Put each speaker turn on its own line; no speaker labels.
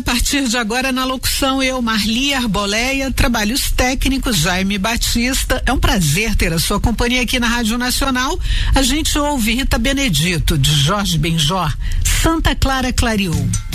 partir de agora na locução eu, Marli Arboleia, trabalhos técnicos, Jaime Batista. É um prazer ter a sua companhia aqui na Rádio Nacional. A gente ouve Rita Benedito, de Jorge Benjor, Santa Clara Clareou.